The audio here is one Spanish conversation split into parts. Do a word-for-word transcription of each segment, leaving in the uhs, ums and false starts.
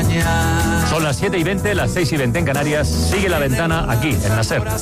mañana. Son las siete y veinte, las seis y veinte en Canarias. Sigue La Ventana aquí, en la SER.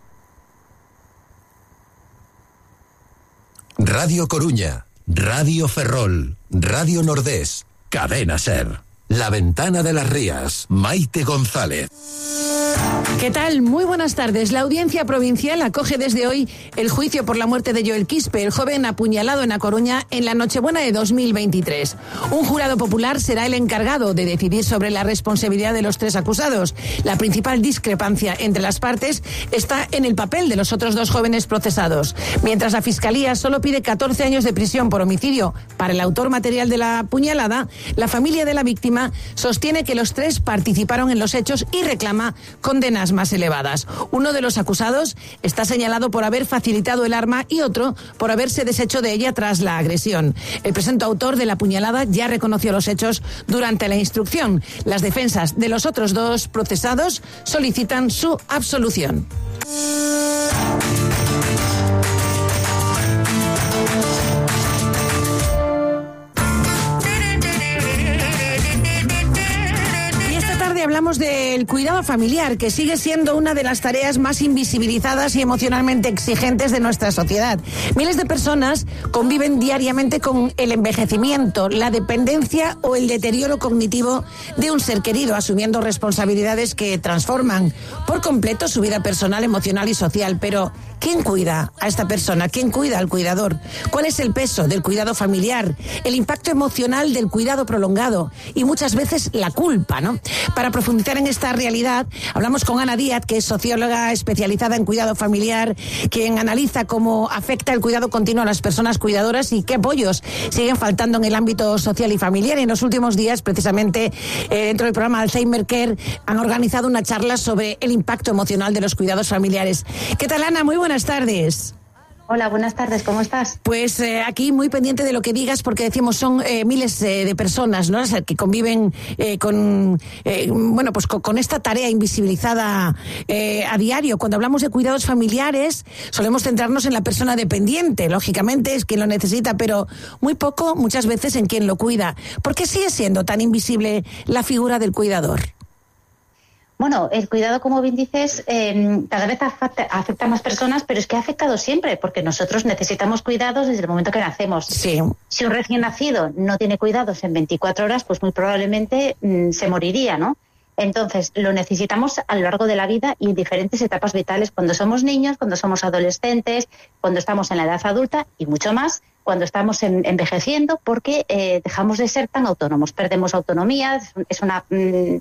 Radio Coruña, Radio Ferrol, Radio Nordés, Cadena SER. La Ventana de las Rías, Maite González. ¿Qué tal? Muy buenas tardes. La Audiencia Provincial acoge desde hoy el juicio por la muerte de Joel Quispe, el joven apuñalado en A Coruña en la Nochebuena de dos mil veintitrés. Un jurado popular será el encargado de decidir sobre la responsabilidad de los tres acusados. La principal discrepancia entre las partes está en el papel de los otros dos jóvenes procesados. Mientras la Fiscalía solo pide catorce años de prisión por homicidio para el autor material de la apuñalada, la familia de la víctima sostiene que los tres participaron en los hechos y reclama condenas más elevadas. Uno de los acusados está señalado por haber facilitado el arma y otro por haberse deshecho de ella tras la agresión. El presunto autor de la puñalada ya reconoció los hechos durante la instrucción. Las defensas de los otros dos procesados solicitan su absolución. Hablamos del cuidado familiar, que sigue siendo una de las tareas más invisibilizadas y emocionalmente exigentes de nuestra sociedad. Miles de personas conviven diariamente con el envejecimiento, la dependencia o el deterioro cognitivo de un ser querido, asumiendo responsabilidades que transforman por completo su vida personal, emocional y social. Pero ¿quién cuida a esta persona? ¿Quién cuida al cuidador? ¿Cuál es el peso del cuidado familiar? El impacto emocional del cuidado prolongado y muchas veces la culpa, ¿no? Para profundizar en esta realidad, hablamos con Ana Díaz, que es socióloga especializada en cuidado familiar, quien analiza cómo afecta el cuidado continuo a las personas cuidadoras y qué apoyos siguen faltando en el ámbito social y familiar. Y en los últimos días, precisamente, eh, dentro del programa Alzheimer Care, han organizado una charla sobre el impacto emocional de los cuidados familiares. ¿Qué tal, Ana? Muy buenas tardes. Hola, buenas tardes, ¿cómo estás? Pues eh, aquí muy pendiente de lo que digas, porque decimos son eh, miles eh, de personas, ¿no?, que conviven eh, con, eh, bueno, pues con, con esta tarea invisibilizada eh, a diario. Cuando hablamos de cuidados familiares, solemos centrarnos en la persona dependiente, lógicamente es quien lo necesita, pero muy poco, muchas veces, en quien lo cuida. ¿Por qué sigue siendo tan invisible la figura del cuidador? Bueno, el cuidado, como bien dices, eh, cada vez afecta, afecta a más personas, pero es que ha afectado siempre, porque nosotros necesitamos cuidados desde el momento que nacemos. Sí. Si un recién nacido no tiene cuidados en veinticuatro horas, pues muy probablemente mmm, se moriría, ¿no? Entonces, lo necesitamos a lo largo de la vida y en diferentes etapas vitales, cuando somos niños, cuando somos adolescentes, cuando estamos en la edad adulta y mucho más cuando estamos en, envejeciendo, porque eh, dejamos de ser tan autónomos, perdemos autonomía, es una mm,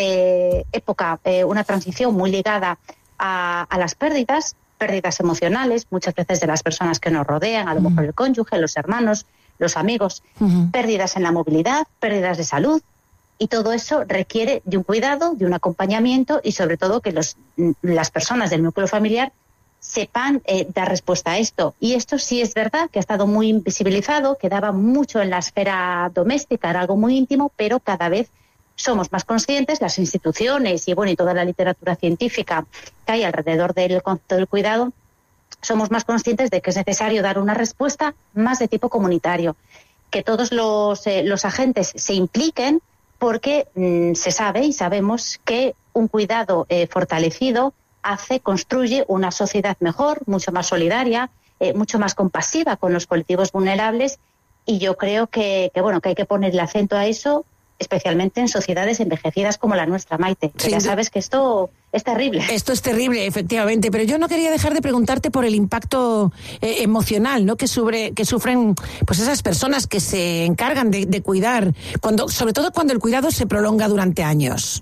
eh, época, eh, una transición muy ligada a, a las pérdidas, pérdidas emocionales, muchas veces de las personas que nos rodean, a lo uh-huh. mejor el cónyuge, los hermanos, los amigos, uh-huh. pérdidas en la movilidad, pérdidas de salud. Y todo eso requiere de un cuidado, de un acompañamiento y sobre todo que los, las personas del núcleo familiar sepan eh, dar respuesta a esto. Y esto sí es verdad que ha estado muy invisibilizado, quedaba mucho en la esfera doméstica, era algo muy íntimo, pero cada vez somos más conscientes, las instituciones y bueno y toda la literatura científica que hay alrededor del concepto del cuidado, somos más conscientes de que es necesario dar una respuesta más de tipo comunitario, que todos los, eh, los agentes se impliquen, porque mmm, se sabe y sabemos que un cuidado eh, fortalecido hace, construye una sociedad mejor, mucho más solidaria, eh, mucho más compasiva con los colectivos vulnerables, y yo creo que, que bueno que hay que poner el acento a eso, especialmente en sociedades envejecidas como la nuestra, Maite. Que ya sabes que esto es terrible. Esto es terrible, efectivamente, pero yo no quería dejar de preguntarte por el impacto eh, emocional, ¿no?, que sufre, que sufren pues esas personas que se encargan de, de cuidar, cuando, sobre todo cuando el cuidado se prolonga durante años.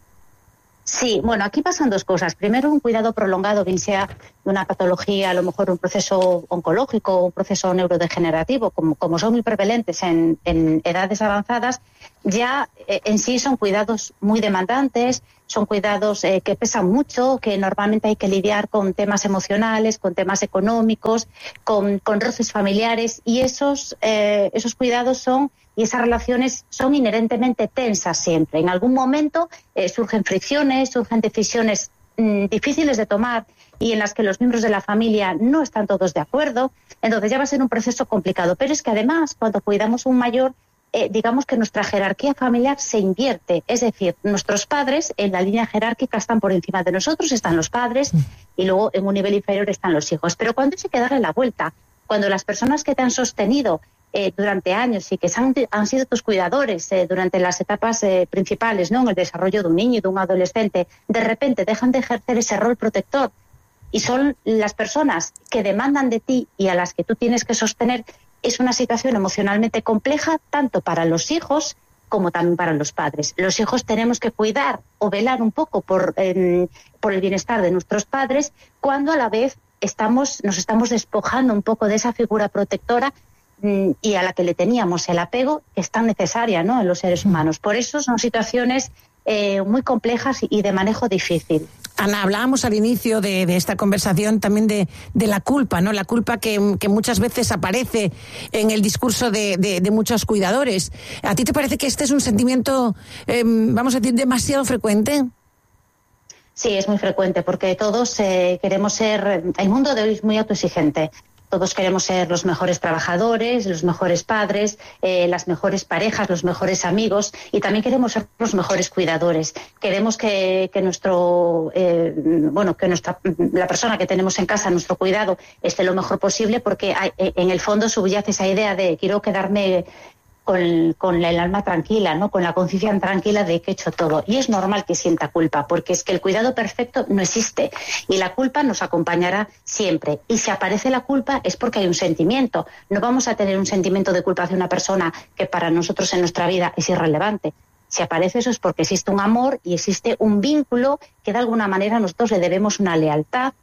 Sí, bueno, aquí pasan dos cosas. Primero, un cuidado prolongado, bien sea de una patología, a lo mejor un proceso oncológico, un proceso neurodegenerativo, como, como son muy prevalentes en, en edades avanzadas, ya eh, en sí son cuidados muy demandantes, son cuidados eh, que pesan mucho, que normalmente hay que lidiar con temas emocionales, con temas económicos, con, con roces familiares, y esos, eh, esos cuidados son... y esas relaciones son inherentemente tensas siempre. En algún momento eh, surgen fricciones, surgen decisiones mmm, difíciles de tomar y en las que los miembros de la familia no están todos de acuerdo. Entonces ya va a ser un proceso complicado. Pero es que además, cuando cuidamos a un mayor, eh, digamos que nuestra jerarquía familiar se invierte. Es decir, nuestros padres en la línea jerárquica están por encima de nosotros, están los padres, y luego en un nivel inferior están los hijos. Pero cuando hay que darle la vuelta, cuando las personas que te han sostenido Eh, durante años y que han, han sido tus cuidadores eh, durante las etapas eh, principales, ¿no?, en el desarrollo de un niño y de un adolescente, de repente dejan de ejercer ese rol protector y son las personas que demandan de ti y a las que tú tienes que sostener, es una situación emocionalmente compleja tanto para los hijos como también para los padres. Los hijos tenemos que cuidar o velar un poco por, eh, por el bienestar de nuestros padres, cuando a la vez estamos, nos estamos despojando un poco de esa figura protectora y a la que le teníamos el apego, que es tan necesaria, ¿no?, en los seres humanos. Por eso son situaciones eh, muy complejas y de manejo difícil. Ana, hablábamos al inicio de, de esta conversación también de, de la culpa, ¿no? La culpa que, que muchas veces aparece en el discurso de, de, de muchos cuidadores. ¿A ti te parece que este es un sentimiento, eh, vamos a decir, demasiado frecuente? Sí, es muy frecuente, porque todos eh, queremos ser... El mundo de hoy es muy autoexigente. Todos queremos ser los mejores trabajadores, los mejores padres, eh, las mejores parejas, los mejores amigos, y también queremos ser los mejores cuidadores. Queremos que, que nuestro, eh, bueno, que nuestra, la persona que tenemos en casa, nuestro cuidado, esté lo mejor posible, porque hay, en el fondo subyace esa idea de quiero quedarme con, con el alma tranquila, ¿no?, con la conciencia tranquila de que he hecho todo. Y es normal que sienta culpa, porque es que el cuidado perfecto no existe y la culpa nos acompañará siempre. Y si aparece la culpa es porque hay un sentimiento. No vamos a tener un sentimiento de culpa hacia una persona que para nosotros en nuestra vida es irrelevante. Si aparece eso es porque existe un amor y existe un vínculo que de alguna manera nosotros le debemos una lealtad.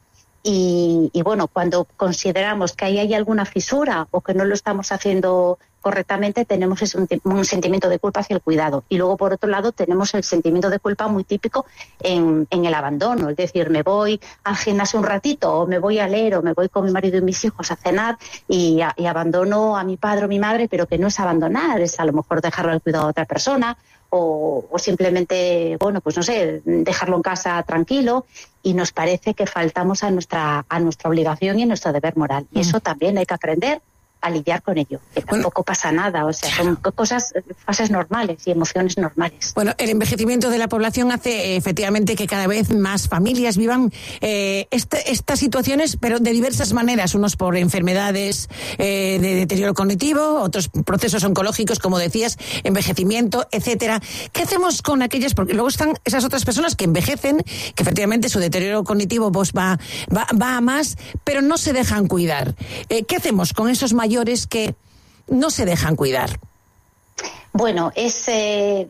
Y, y bueno, cuando consideramos que ahí hay alguna fisura o que no lo estamos haciendo correctamente, tenemos ese, un, un sentimiento de culpa hacia el cuidado. Y luego, por otro lado, tenemos el sentimiento de culpa muy típico en, en el abandono. Es decir, me voy al gimnasio un ratito, o me voy a leer, o me voy con mi marido y mis hijos a cenar y, a, y abandono a mi padre o mi madre, pero que no es abandonar, es a lo mejor dejarlo al cuidado de otra persona, o, o simplemente, bueno, pues no sé, dejarlo en casa tranquilo, y nos parece que faltamos a nuestra, a nuestra obligación y a nuestro deber moral. Y eso también hay que aprender a lidiar con ello, que tampoco bueno, pasa nada, o sea, son cosas, fases normales y emociones normales. Bueno, el envejecimiento de la población hace efectivamente que cada vez más familias vivan eh, este, estas situaciones, pero de diversas maneras, unos por enfermedades eh, de deterioro cognitivo, otros procesos oncológicos, como decías, envejecimiento, etcétera. ¿Qué hacemos con aquellas? Porque luego están esas otras personas que envejecen, que efectivamente su deterioro cognitivo pues va, va, va a más, pero no se dejan cuidar. Eh, ¿Qué hacemos con esos mayores que no se dejan cuidar? Bueno, es, eh,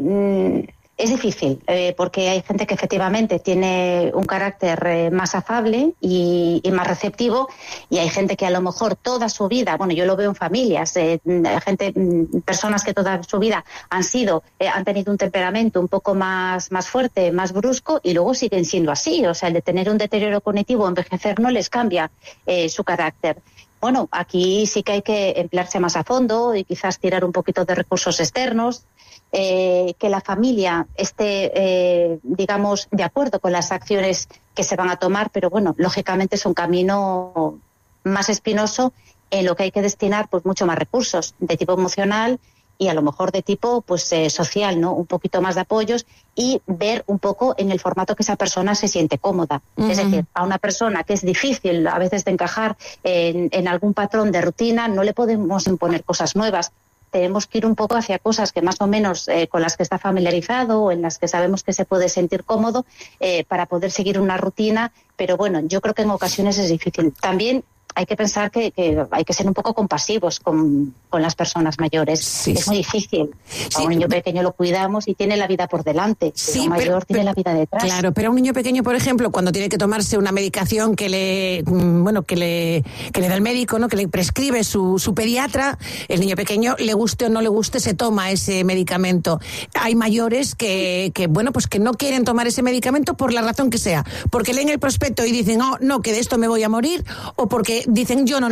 es difícil, eh, porque hay gente que efectivamente tiene un carácter eh, más afable y, y más receptivo, y hay gente que a lo mejor toda su vida, bueno, yo lo veo en familias, eh, gente, personas que toda su vida han sido, eh, han tenido un temperamento un poco más, más fuerte, más brusco, y luego siguen siendo así. O sea, el de tener un deterioro cognitivo, envejecer, no les cambia eh, su carácter. Bueno, aquí sí que hay que emplearse más a fondo y quizás tirar un poquito de recursos externos, eh, que la familia esté, eh, digamos, de acuerdo con las acciones que se van a tomar, pero bueno, lógicamente es un camino más espinoso en lo que hay que destinar pues mucho más recursos de tipo emocional y a lo mejor de tipo pues eh, social, ¿no? Un poquito más de apoyos y ver un poco en el formato que esa persona se siente cómoda. Uh-huh. Es decir, a una persona que es difícil a veces de encajar en, en algún patrón de rutina, no le podemos imponer cosas nuevas. Tenemos que ir un poco hacia cosas que más o menos eh, con las que está familiarizado o en las que sabemos que se puede sentir cómodo eh, para poder seguir una rutina. Pero bueno, yo creo que en ocasiones es difícil. También hay que pensar que, que hay que ser un poco compasivos con, con las personas mayores. Sí, es muy difícil. Sí, a un niño pequeño lo cuidamos y tiene la vida por delante. Sí, un mayor pero, tiene pero, la vida detrás. Claro, pero a un niño pequeño, por ejemplo, cuando tiene que tomarse una medicación que le, bueno, que le, que le da el médico, ¿no?, que le prescribe su, su pediatra, el niño pequeño, le guste o no le guste, se toma ese medicamento. Hay mayores que, que bueno, pues que no quieren tomar ese medicamento por la razón que sea, porque leen el prospecto y dicen, oh, no, que de esto me voy a morir, o porque dicen yo no